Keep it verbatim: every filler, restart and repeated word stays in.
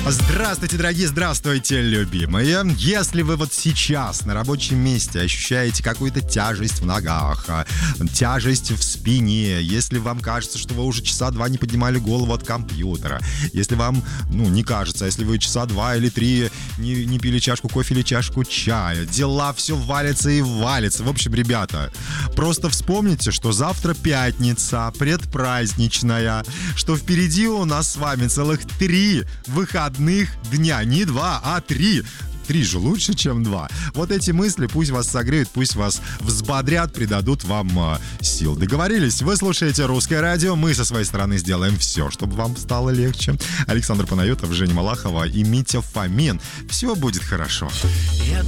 Здравствуйте, дорогие, здравствуйте, любимые. Если вы вот сейчас на рабочем месте ощущаете какую-то тяжесть в ногах, тяжесть в спине, если вам кажется, что вы уже часа два не поднимали голову от компьютера, если вам, ну, не кажется, если вы часа два или три не, не пили чашку кофе или чашку чая, дела все валятся и валятся. В общем, ребята, просто вспомните, что завтра пятница, предпраздничная, что впереди у нас с вами целых три выходных дня. Не два, а три. Три же лучше, чем два. Вот эти мысли пусть вас согреют, пусть вас взбодрят, придадут вам э, сил. Договорились? Вы слушаете «Русское радио». Мы со своей стороны сделаем все, чтобы вам стало легче. Александр Панайотов, Женя Малахова и Митя Фомин. Все будет хорошо.